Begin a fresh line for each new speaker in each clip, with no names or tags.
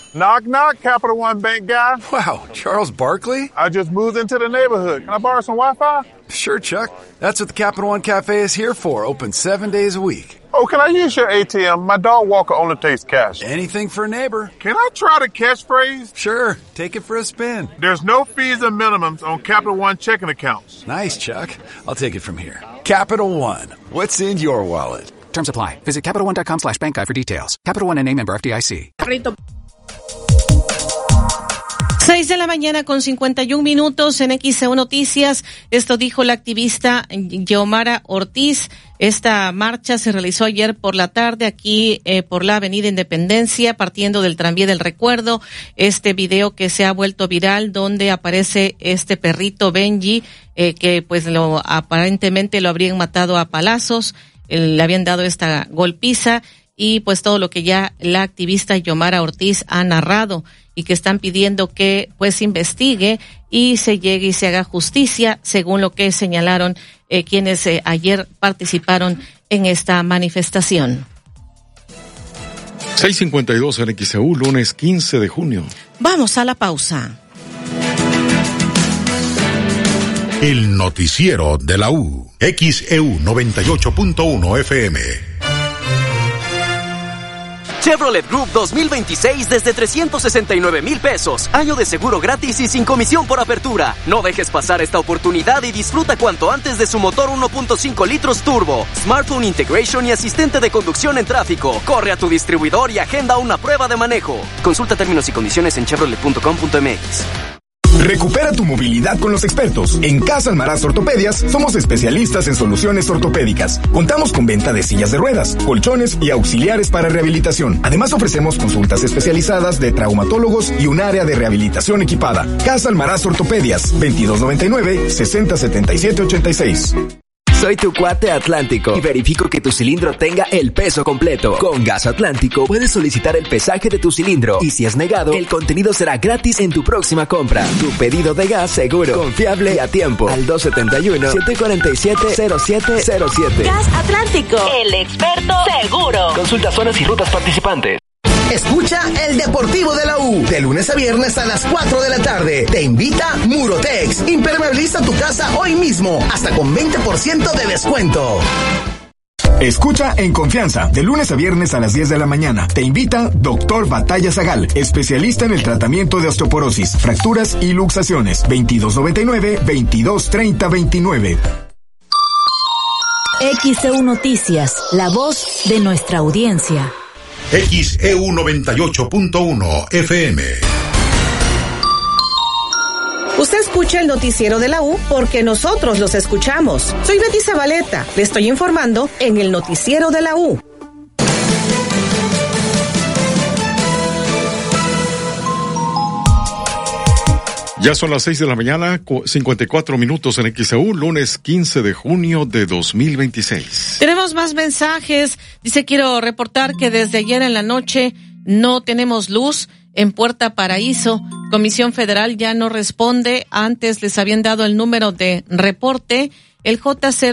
Knock, knock, Capital One Bank guy.
Wow, Charles Barkley?
I just moved into the neighborhood. Can I borrow some Wi-Fi?
Sure, Chuck. That's what the Capital One Cafe is here for. Open 7 days a week.
Oh, can I use your ATM? My dog Walker only takes cash.
Anything for a neighbor.
Can I try the catchphrase?
Sure, take it for a spin.
There's no fees or minimums on Capital One checking accounts.
Nice, Chuck. I'll take it from here. Capital One. What's in your wallet?
Terms apply. Visit CapitalOne.com/bankguide for details. Capital One N.A. member FDIC.
6 de la mañana con 51 minutos en XEU Noticias. Esto dijo la activista Xiomara Ortiz. Esta marcha se realizó ayer por la tarde aquí por la Avenida Independencia, partiendo del Tranvía del Recuerdo. Este video que se ha vuelto viral, donde aparece este perrito Benji, que pues aparentemente lo habrían matado a palazos, le habían dado esta golpiza, y pues todo lo que ya la activista Xiomara Ortiz ha narrado, y que están pidiendo que pues investigue y se llegue y se haga justicia, según lo que señalaron quienes ayer participaron en esta manifestación.
6:52 en XEU, lunes 15 de junio.
Vamos a la pausa.
El noticiero de la U, XEU 98.1 FM.
Chevrolet Group 2026 desde 369,000 pesos. Año de seguro gratis y sin comisión por apertura. No dejes pasar esta oportunidad y disfruta cuanto antes de su motor 1.5 litros turbo, smartphone integration y asistente de conducción en tráfico. Corre a tu distribuidor y agenda una prueba de manejo. Consulta términos y condiciones en chevrolet.com.mx.
Recupera tu movilidad con los expertos. En Casa Almaraz Ortopedias somos especialistas en soluciones ortopédicas. Contamos con venta de sillas de ruedas, colchones y auxiliares para rehabilitación. Además ofrecemos consultas especializadas de traumatólogos y un área de rehabilitación equipada. Casa Almaraz Ortopedias, 2299-607786.
Soy tu cuate Atlántico y verifico que tu cilindro tenga el peso completo. Con Gas Atlántico puedes solicitar el pesaje de tu cilindro y si es negado, el contenido será gratis en tu próxima compra. Tu pedido de gas seguro, confiable y a tiempo. Al 271-747-0707.
Gas Atlántico, el experto seguro.
Consulta zonas y rutas participantes.
Escucha el Deportivo de la U, de lunes a viernes a las 4 de la tarde. Te invita Murotex. Impermeabiliza tu casa hoy mismo, hasta con 20% de descuento.
Escucha en confianza, de lunes a viernes a las 10 de la mañana. Te invita Dr. Batalla Zagal, especialista en el tratamiento de osteoporosis, fracturas y luxaciones. 2299-223029.
XEU Noticias, la voz de nuestra audiencia.
XEU 98.1 FM.
Usted escucha el noticiero de la U porque nosotros los escuchamos. Soy Betty Zabaleta. Le estoy informando en el noticiero de la U.
Ya son las 6 de la mañana, 54 minutos en XEU, lunes 15 de junio de 2026.
Tenemos más mensajes. Dice, quiero reportar que desde ayer en la noche no tenemos luz en Puerta Paraíso. Comisión Federal ya no responde. Antes les habían dado el número de reporte, el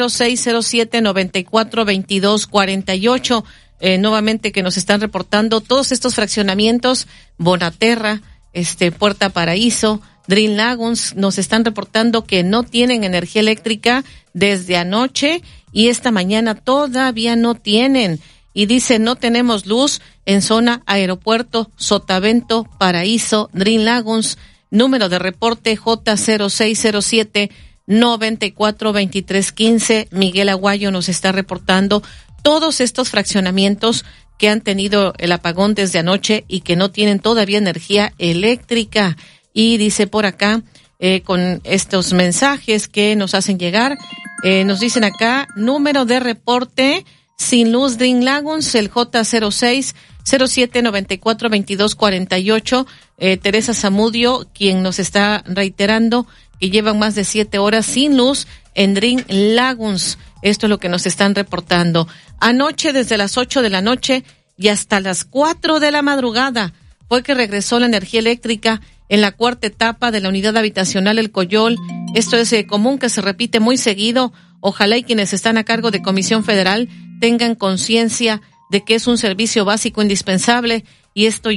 J0607-942248. Nuevamente que nos están reportando todos estos fraccionamientos, Bonaterra, Puerta Paraíso, Dream Lagoons, nos están reportando que no tienen energía eléctrica desde anoche y esta mañana todavía no tienen. Y dice, no tenemos luz en zona Aeropuerto, Sotavento, Paraíso, Dream Lagoons. Número de reporte J0607-942315. Miguel Aguayo nos está reportando todos estos fraccionamientos que han tenido el apagón desde anoche y que no tienen todavía energía eléctrica. Y dice por acá, con estos mensajes que nos hacen llegar, nos dicen acá, número de reporte sin luz Dream Lagoons, el J0607-942248. Teresa Zamudio, quien nos está reiterando que llevan más de 7 horas sin luz en Dream Lagoons. Esto es lo que nos están reportando. Anoche, desde las 8 de la noche y hasta las 4 de la madrugada, fue que regresó la energía eléctrica en la cuarta etapa de la unidad habitacional El Coyol. Esto es común que se repite muy seguido. Ojalá y quienes están a cargo de Comisión Federal tengan conciencia de que es un servicio básico indispensable y esto